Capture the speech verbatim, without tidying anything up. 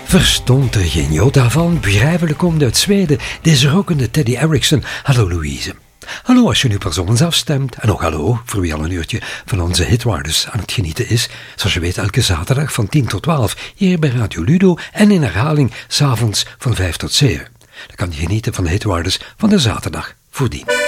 Verstond er geen jota van, begrijpelijk komt uit Zweden, deze rockende Teddy Erickson. Hallo Louise. Hallo als je nu pas op ons afstemt. En ook hallo voor wie al een uurtje van onze hitwaardes aan het genieten is. Zoals je weet elke zaterdag van tien tot twaalf hier bij Radio Ludo en in herhaling 's avonds van vijf tot zeven. Dan kan je genieten van de hitwaardes van de zaterdag voordien.